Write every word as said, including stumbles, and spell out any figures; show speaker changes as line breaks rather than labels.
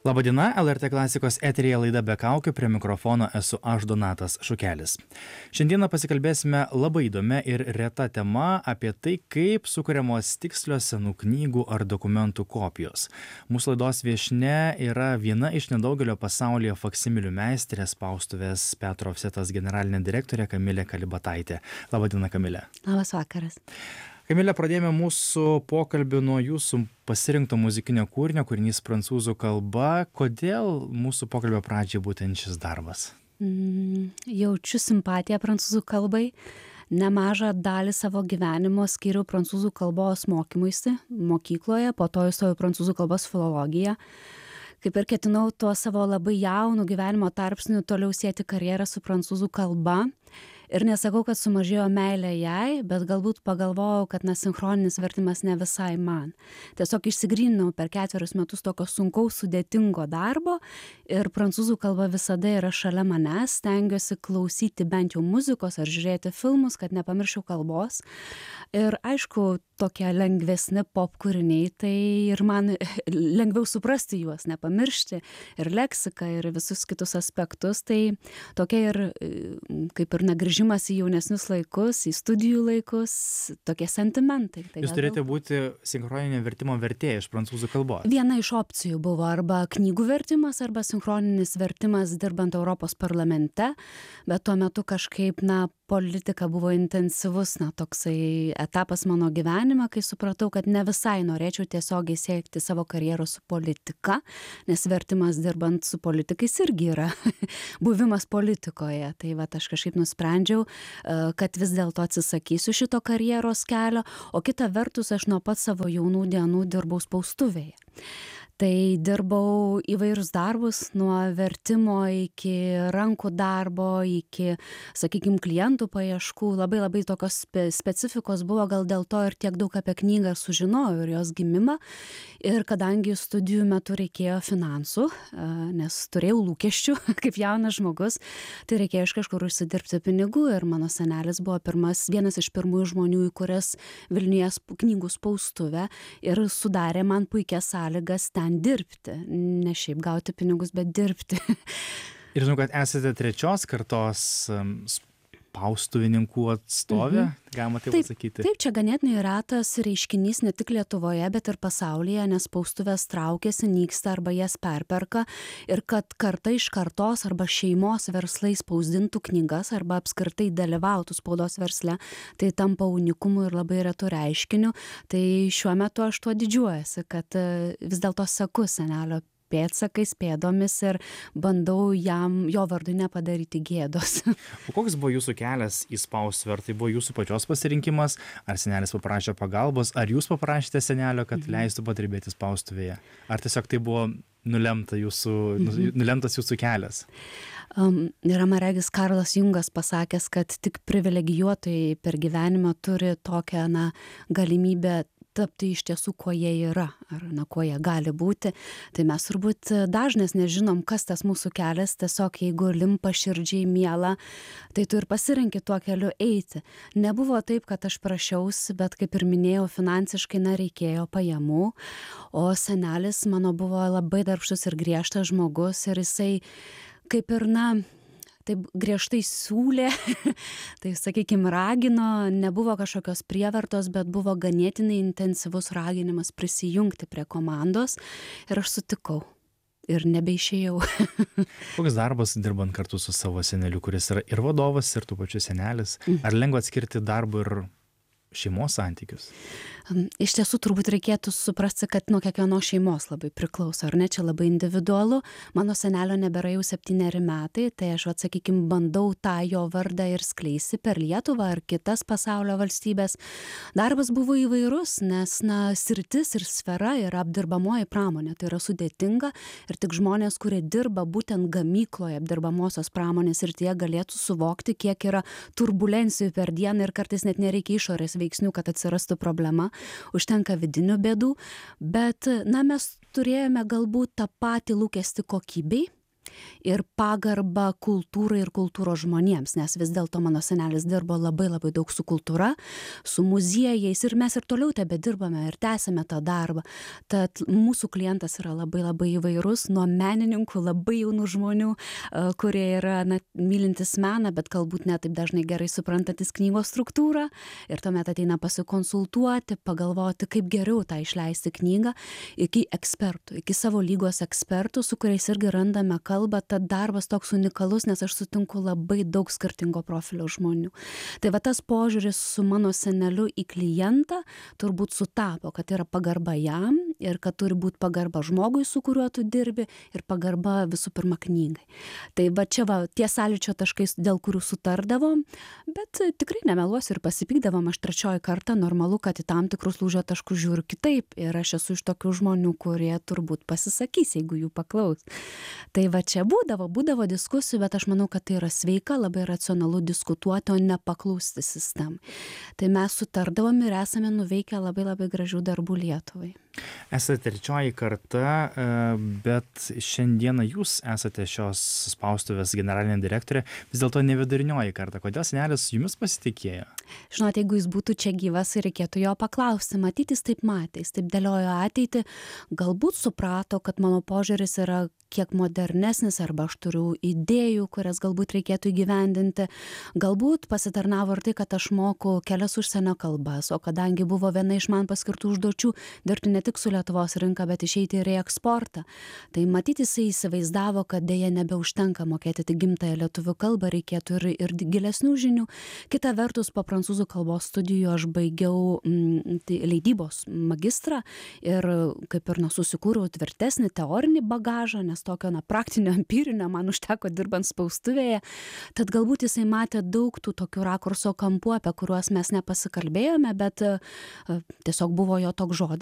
Labadiena, L R T klasikos eteryje laida Be kaukių, prie mikrofono esu aš Donatas Šukelis. Šiandieną pasikalbėsime labai įdomia ir reta tema apie tai, kaip sukuriamos tikslios senų knygų ar dokumentų kopijos. Mūsų laidos viešnia yra viena iš nedaugelio pasaulyje faksimilių meistrės spaustuvės Petro Ofsetas generalinė direktorė Kamilė Kalibataitė. Labadiena, Kamilė.
Labas vakaras.
Kamilė, pradėjome mūsų pokalbį nuo jūsų pasirinkto muzikinio kūrinio, kūrinys prancūzų kalba. Kodėl mūsų pokalbio pradžiai būtent šis darbas?
Mm, jaučiu simpatiją prancūzų kalbai. Nemažą dalį savo gyvenimo skyriau prancūzų kalbos mokymuisi mokykloje, po to įstojau prancūzų kalbos filologiją. Kaip ir ketinau tuo savo labai jaunu gyvenimo tarpsniu toliau sieti karjerą su prancūzų kalba. Ir nesakau, kad sumažėjo meilė jai, bet galbūt pagalvojau, kad na, sinchroninis vertimas ne visai man. Tiesiog išsigryninau per ketverius metus tokio sunkaus, sudėtingo darbo ir prancūzų kalba visada yra šalia manęs, stengiuosi klausyti bent jau muzikos ar žiūrėti filmus, kad nepamirščiau kalbos. Ir aišku, tokie lengvesni pop kūriniai, tai ir man lengviau suprasti juos, nepamiršti ir leksiką ir visus kitus aspektus. Tai tokia ir kaip ir negrįžimas į jaunesnius laikus, į studijų laikus, tokie sentimentai. Tai
Jūs turėjote būti sinchroninio vertimo vertėja iš prancūzų kalbos.
Viena iš opcijų buvo arba knygų vertimas, arba sinchroninis vertimas dirbant Europos parlamente, bet tuo metu kažkaip, na, politika buvo intensyvus, na, toksai etapas mano gyvenime, kai supratau, kad ne visai norėčiau tiesiogiai siekti savo karjeros su politika, nes vertimas dirbant su politikais irgi yra buvimas politikoje. Tai va, aš kažkaip nusprendžiau, kad vis dėlto atsisakysiu šito karjeros kelio, o kita vertus aš nuo pat savo jaunų dienų dirbau spaustuvėje. Tai dirbau įvairius darbus, nuo vertimo iki rankų darbo, iki, sakykime, klientų paieškų. Labai labai tokios spe, specifikos buvo, gal dėl to ir tiek daug apie knygą sužinojau ir jos gimimą. Ir kadangi studijų metu reikėjo finansų, nes turėjau lūkesčių kaip jaunas žmogus, tai reikėjo iš kažkur užsidirbti pinigų ir mano senelis buvo pirmas, vienas iš pirmųjų žmonių, į kurias Vilniuje knygų spaustuvę ir sudarė man puikias sąlygas ten dirbti, ne šiaip gauti pinigus, bet dirbti.
Ir žinau, kad esate trečios kartos spaustuvininkų atstovė, mhm. galima taip pasakyti.
Taip, čia ganėtinai retas reiškinys ne tik Lietuvoje, bet ir pasaulyje, nes spaustuvės traukiasi, nyksta arba jas perperka ir kad karta iš kartos arba šeimos verslai spausdintų knygas arba apskritai dalyvautų spaudos versle, tai tampa unikumu ir labai retų reiškiniu. Tai šiuo metu aš tuo didžiuojasi, kad vis dėlto seku senelio pėdsakais, pėdomis ir bandau jam, jo vardui nepadaryti gėdos.
O koks buvo jūsų kelias į spaustuvę? Ar tai buvo jūsų pačios pasirinkimas? Ar senelis paprašė pagalbos? Ar jūs paprašėte senelio, kad mhm. leistų padirbėti spaustuvėje? Ar tiesiog tai buvo nulemta jūsų, mhm. nulemtas jūsų kelias?
Um, yra man regis Karlas Jungas pasakęs, kad tik privilegijuotojai per gyvenimą turi tokią na, galimybę tapti iš tiesų, kuo jie yra, ar na, kuo jie gali būti. Tai mes turbūt dažnas nežinom, kas tas mūsų kelias, tiesiog jeigu limpa širdžiai miela, tai tu ir pasirenki tuo keliu eiti. Nebuvo taip, kad aš prašiausi, bet kaip ir minėjau, finansiškai na, reikėjo pajamų, o senelis mano buvo labai darbštus ir griežtas žmogus ir jisai kaip ir na, taip griežtai siūlė, tai sakykime ragino, nebuvo kažkokios prievartos, bet buvo ganėtinai intensyvus raginimas prisijungti prie komandos ir aš sutikau ir nebeišėjau.
Koks darbas dirbant kartu su savo seneliu, kuris yra ir vadovas, ir tų pačių senelis? Ar lengva atskirti darbą ir šeimos santykius?
Iš tiesų turbūt reikėtų suprasti, kad nuo kiekvienos šeimos labai priklauso, ar ne, čia labai individualu. Mano senelio nebėra jau septyneri metai, tai aš, atsakykime, bandau tą jo vardą ir skleisti per Lietuvą ar kitas pasaulio valstybės. Darbas buvo įvairus, nes, na, sritis ir sfera yra apdirbamoji pramonė, tai yra sudėtinga ir tik žmonės, kurie dirba būtent gamykloje apdirbamosios pramonės ir tie galėtų suvokti, kiek yra turbulencijų per dieną ir kartais net nereikia išorės veiksnių, kad atsirastų problema. Užtenka vidinių bėdų, bet na, mes turėjome galbūt tą patį lūkestį kokybei ir pagarbą kultūrai ir kultūros žmonėms, nes vis dėlto mano senelis dirbo labai labai daug su kultūra, su muziejais ir mes ir toliau tebedirbame ir tęsime tą darbą. Tad mūsų klientas yra labai labai įvairus, nuo menininkų, labai jaunų žmonių, kurie yra na, mylintis meną, bet galbūt ne taip dažnai gerai suprantantis knygos struktūrą ir tuomet ateina pasikonsultuoti, pagalvoti, kaip geriau tą išleisti knygą, iki ekspertų, iki savo lygos ekspertų, su kuriais irgi randame kalbą. Tad darbas toks unikalus, nes aš sutinku labai daug skirtingo profilio žmonių. Tai va tas požiūris su mano seneliu į klientą turbūt sutapo, kad yra pagarba jam ir kad turi būti pagarba žmogui, su kuriuo tu dirbi ir pagarba visų pirma knygai. Tai va čia va tie sąlyčio taškai, dėl kurių sutardavom, bet tikrai nemeluosiu ir pasipykdavom. Aš trečioji kartą normalu, kad į tam tikrus lūžio taškus žiūriu kitaip ir aš esu iš tokių žmonių, kurie turbūt pasisakys, jeigu jų paklaus. Tai va čia būdavo, būdavo diskusijų, bet aš manau, kad tai yra sveika, labai racionalu diskutuoti, o ne paklausti sistemai. Tai mes sutardavom ir esame nuveikę labai labai gražių darbų Lietuvai.
Esate trečioji karta, bet šiandieną jūs esate šios spaustuvės generalinė direktorė, vis dėlto ne vidurinioji karta. Kodėl senelis jumis pasitikėjo?
Žinote, jeigu jis būtų čia gyvas, reikėtų jo paklausti. Matyt, jis taip matė, jis taip dėliojo ateitį, galbūt suprato, kad mano požiūris yra kiek modernesnis, arba aš turiu idėjų, kurias galbūt reikėtų įgyvendinti. Galbūt pasitarnavo ir tai, kad aš moku kelias užsienio kalbas, o kadangi buvo viena iš man paskirtų užduočių dirbti ne tik su Lietuvos rinka, bet išeiti ir į eksportą. Tai matyti jisai įsivaizdavo, kad dėja nebeužtenka mokėti tik gimtąją lietuvių kalbą, reikėtų ir, ir gilesnių žinių. Kita vertus, po prancūzų kalbos studijų aš baigiau mm, tai leidybos magistrą ir kaip ir na, susikūriau tvirtesnį teorinį bagažą, nes tokio na, praktinio, empirinio man užteko dirbant spaustuvėje. Tad galbūt jisai matė daug tų tokių rakurso kampų, apie kuriuos mes nepasikalbėjome, bet uh, tiesiog buvo jo toks žodis.